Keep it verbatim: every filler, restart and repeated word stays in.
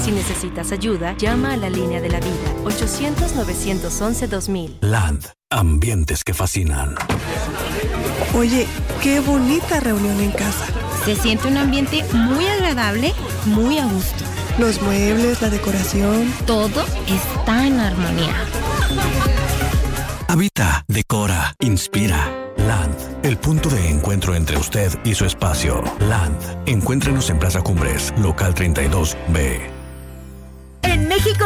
Si necesitas ayuda, llama a la línea de la vida, ochocientos, novecientos once, dos mil. Land, ambientes que fascinan. Oye, qué bonita reunión en casa. Se siente un ambiente muy agradable, muy a gusto. Los muebles, la decoración. Todo está en armonía. Habita, decora, inspira. Land, el punto de encuentro entre usted y su espacio. Land, encuéntrenos en Plaza Cumbres, local treinta y dos B. En México